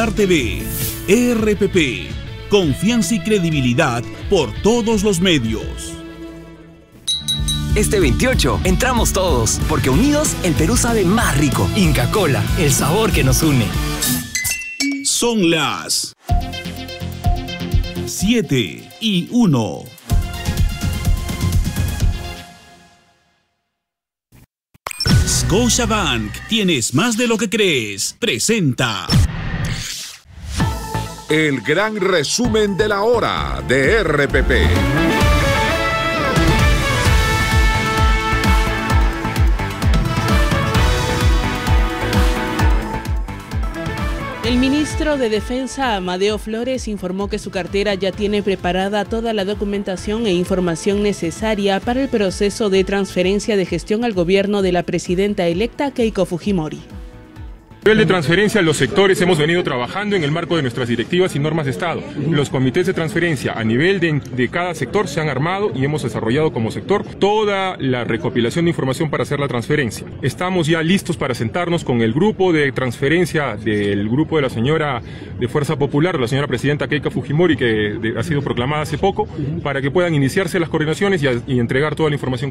Radar TV. RPP. Confianza y credibilidad por todos los medios. Este 28 entramos todos, porque unidos el Perú sabe más rico. Inca Kola, el sabor que nos une. Son las 7:01. Scotiabank, tienes más de lo que crees. Presenta el gran resumen de la hora de RPP. El ministro de Defensa, Amadeo Flores, informó que su cartera ya tiene preparada toda la documentación e información necesaria para el proceso de transferencia de gestión al gobierno de la presidenta electa Keiko Fujimori. A nivel de transferencia, los sectores hemos venido trabajando en el marco de nuestras directivas y normas de Estado. Los comités de transferencia a nivel de cada sector se han armado y hemos desarrollado como sector toda la recopilación de información para hacer la transferencia. Estamos ya listos para sentarnos con el grupo de transferencia del grupo de la señora de Fuerza Popular, la señora presidenta Keiko Fujimori, que ha sido proclamada hace poco, para que puedan iniciarse las coordinaciones y entregar toda la información.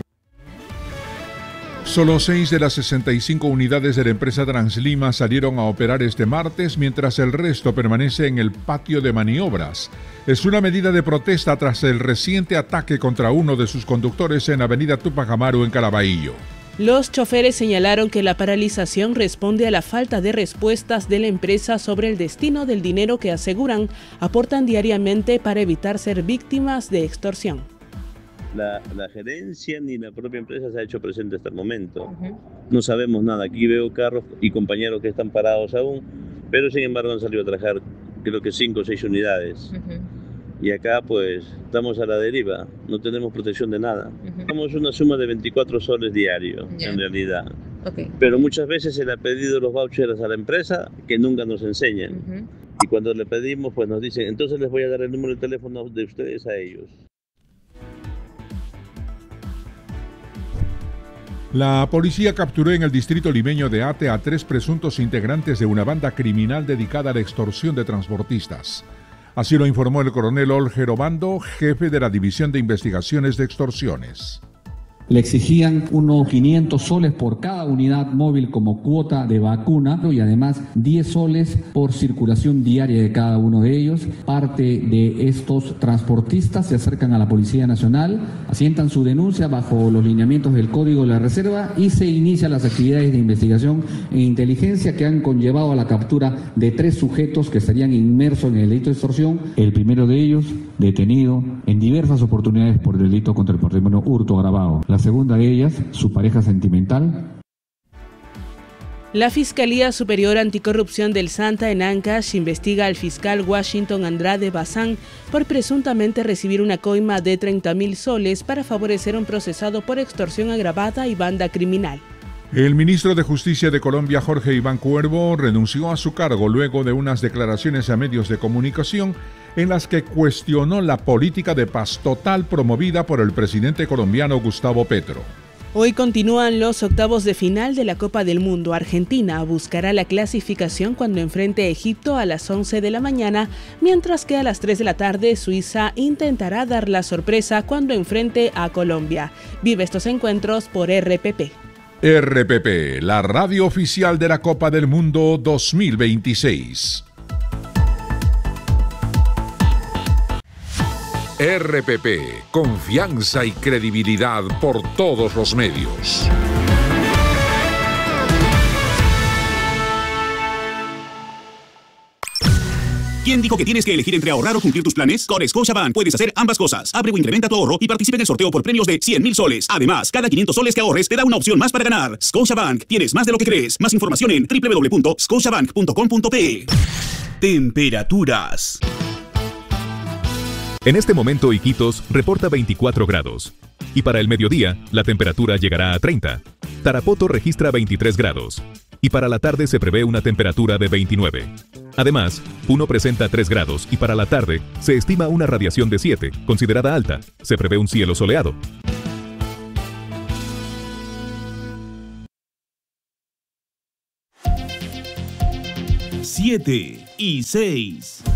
Solo 6 de las 65 unidades de la empresa Translima salieron a operar este martes, mientras el resto permanece en el patio de maniobras. Es una medida de protesta tras el reciente ataque contra uno de sus conductores en Avenida Túpac Amaru en Caraballo. Los choferes señalaron que la paralización responde a la falta de respuestas de la empresa sobre el destino del dinero que aseguran aportan diariamente para evitar ser víctimas de extorsión. La gerencia ni la propia empresa se ha hecho presente hasta el momento. No sabemos nada. Aquí veo carros y compañeros que están parados aún, pero sin embargo han salido a trabajar creo que 5 o 6 unidades. Y acá pues estamos a la deriva, no tenemos protección de nada. Tenemos una suma de 24 soles diarios en realidad. Pero muchas veces se le ha pedido los vouchers a la empresa que nunca nos enseñan. Y cuando le pedimos pues nos dicen, entonces les voy a dar el número de teléfono de ustedes a ellos. La policía capturó en el distrito limeño de Ate a 3 presuntos integrantes de una banda criminal dedicada a la extorsión de transportistas. Así lo informó el coronel Olger Obando, jefe de la División de Investigaciones de Extorsiones. Le exigían unos 500 soles por cada unidad móvil como cuota de vacuna y además 10 soles por circulación diaria de cada uno de ellos. Parte de estos transportistas se acercan a la Policía Nacional, asientan su denuncia bajo los lineamientos del Código de la Reserva y se inician las actividades de investigación e inteligencia que han conllevado a la captura de 3 sujetos que estarían inmersos en el delito de extorsión. El primero de ellos, detenido en diversas oportunidades por delito contra el patrimonio hurto agravado. La segunda de ellas, su pareja sentimental. La Fiscalía Superior Anticorrupción del Santa en Ancash investiga al fiscal Washington Andrade Bazán por presuntamente recibir una coima de 30.000 soles para favorecer a un procesado por extorsión agravada y banda criminal. El ministro de Justicia de Colombia, Jorge Iván Cuervo, renunció a su cargo luego de unas declaraciones a medios de comunicación en las que cuestionó la política de paz total promovida por el presidente colombiano Gustavo Petro. Hoy continúan los octavos de final de la Copa del Mundo. Argentina buscará la clasificación cuando enfrente a Egipto a las 11 de la mañana, mientras que a las 3 de la tarde Suiza intentará dar la sorpresa cuando enfrente a Colombia. Vive estos encuentros por RPP. RPP, la radio oficial de la Copa del Mundo 2026. RPP, confianza y credibilidad por todos los medios. ¿Quién dijo que tienes que elegir entre ahorrar o cumplir tus planes? Con Scotiabank puedes hacer ambas cosas. Abre o incrementa tu ahorro y participa en el sorteo por premios de 100.000 soles. Además, cada 500 soles que ahorres te da una opción más para ganar. Scotiabank, tienes más de lo que crees. Más información en www.scotiabank.com.pe. Temperaturas. En este momento Iquitos reporta 24 grados. Y para el mediodía, la temperatura llegará a 30. Tarapoto registra 23 grados. Y para la tarde se prevé una temperatura de 29. Además, Puno presenta 3 grados y para la tarde se estima una radiación de 7, considerada alta. Se prevé un cielo soleado. 7. y 6.